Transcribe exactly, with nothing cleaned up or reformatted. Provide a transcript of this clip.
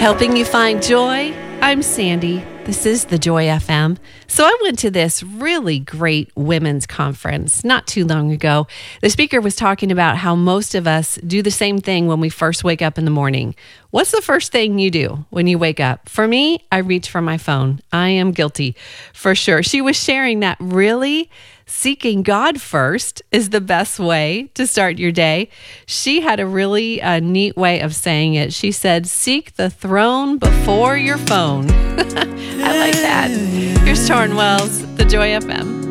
Helping you find joy, I'm Sandy. This is the Joy F M. So I went to this really great women's conference not too long ago. The speaker was talking about how most of us do the same thing when we first wake up in the morning. What's the first thing you do when you wake up? For me, I reach for my phone. I am guilty for sure. She was sharing that really seeking God first is the best way to start your day. She had a really uh, neat way of saying it. She said, seek the throne before your phone. I like that. Here's Torrin Wells, the Joy F M.